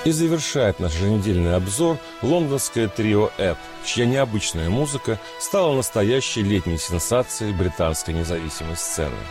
И завершает наш еженедельный обзор лондонское трио Эп, чья необычная музыка стала настоящей летней сенсацией британской независимой сцены.